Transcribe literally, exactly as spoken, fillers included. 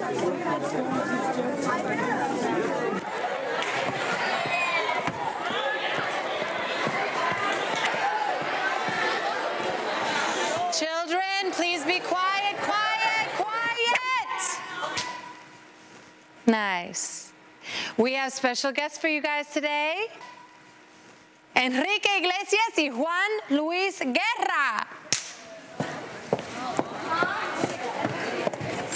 Children, please be quiet, quiet, quiet. Nice. We have special guests for you guys today. Enrique Iglesias y Juan Luis Guerra.